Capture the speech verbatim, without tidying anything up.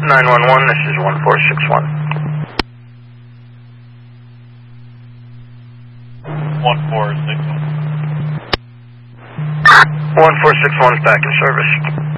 nine one one, this is one four six one. one four six one. one four six one is back in service.